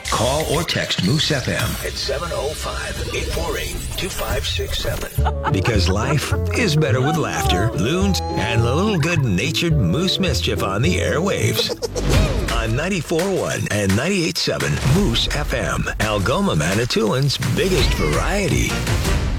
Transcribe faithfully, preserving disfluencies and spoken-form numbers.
Call or text Moose F M at seven oh five, eight four eight, two five six seven. Because life is better with laughter, loons, and a little good-natured moose mischief on the airwaves. On ninety-four point one and ninety-eight point seven Moose F M, Algoma, Manitoulин's biggest variety.